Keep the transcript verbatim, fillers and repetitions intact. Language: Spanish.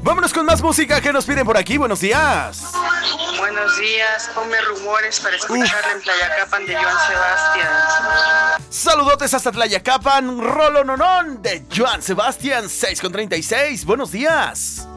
Vámonos con más música que nos piden por aquí. Buenos días. Buenos días, ponme rumores para escucharla en Tlayacapan de Joan Sebastián. Saludotes hasta Tlayacapan, Rolo Nonón de Joan Sebastián, seis con treinta y seis. Buenos días.